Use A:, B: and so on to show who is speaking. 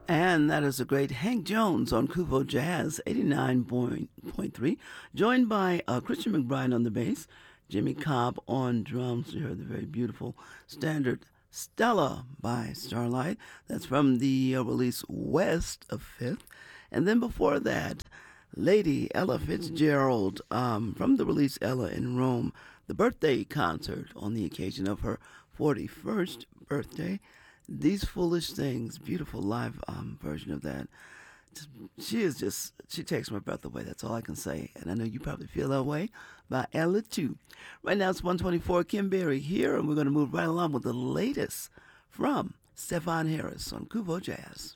A: And that is a great Hank Jones on Kuvo Jazz 89.3, joined by Christian McBride on the bass, Jimmy Cobb on drums. You heard the very beautiful standard Stella by Starlight. That's from the release West of Fifth. And then before that, Lady Ella Fitzgerald from the release Ella in Rome, the birthday concert on the occasion of her 41st birthday. These Foolish Things, beautiful live version of that. She takes my breath away. That's all I can say. And I know you probably feel that way by Ella too. Right now it's 124 Kim Berry here, and we're going to move right along with the latest from Stefan Harris on Kuvo Jazz.